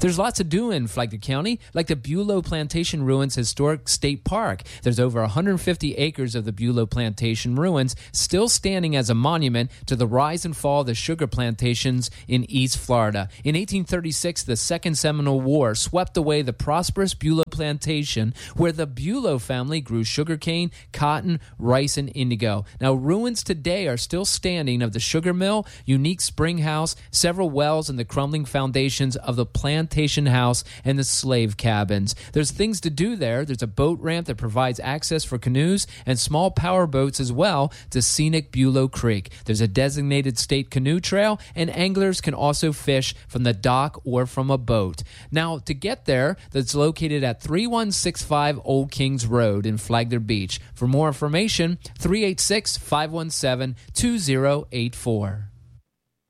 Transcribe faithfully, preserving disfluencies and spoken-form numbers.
There's lots to do in Flagler County, like the Bulow Plantation Ruins Historic State Park. There's over one hundred fifty acres of the Bulow Plantation ruins still standing as a monument to the rise and fall of the sugar plantations in East Florida. In eighteen thirty-six, the Second Seminole War swept away the prosperous Bulow Plantation, where the Bulow family grew sugarcane, cotton, rice, and indigo. Now, ruins today are still standing of the sugar mill, unique spring house, several wells, and the crumbling foundations of the plantation house and the slave cabins. There's things to do there. There's a boat ramp that provides access for canoes and small power boats as well to scenic Bulow Creek. There's a designated state canoe trail, and anglers can also fish from the dock or from a boat. Now, to get there, that's located at thirty-one sixty-five Old Kings Road in Flagler Beach. For more information, three eight six, five one seven, two zero eight four.